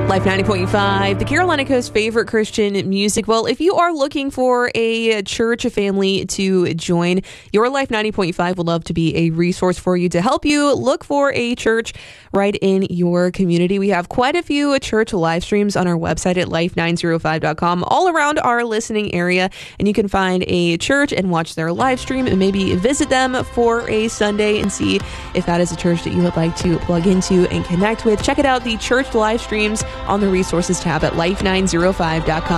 Life 90.5, the Carolina Coast's favorite Christian music. Well, if you are looking for a church, a family to join, Your Life 90.5 would love to be a resource for you to help you look for a church right in your community. We have quite a few church live streams on our website at life905.com all around our listening area, and you can find a church and watch their live stream and maybe visit them for a Sunday and see if that is a church that you would like to plug into and connect with. Check it out, the church live streams on the resources tab at life905.com.